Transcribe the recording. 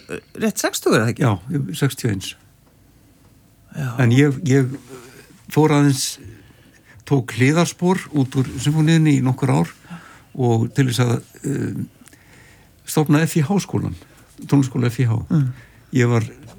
rétt 60 eða ekki? Já, 61. Já. En ég fór aðeins, tók hliðarspor út úr symfóníunni í nokkur ár og til þess að stofna FIH-skólan, tónlistarskóla FIH. Ég var